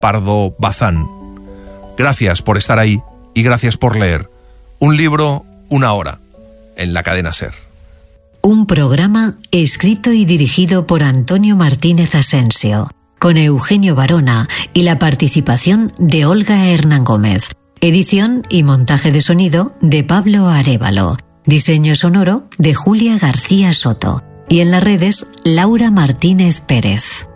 Pardo Bazán. Gracias por estar ahí y gracias por leer. Un libro, una hora, en la cadena SER. Un programa escrito y dirigido por Antonio Martínez Asensio, con Eugenio Barona y la participación de Olga Hernán Gómez. Edición y montaje de sonido de Pablo Arévalo. Diseño sonoro de Julia García Soto. Y en las redes, Laura Martínez Pérez.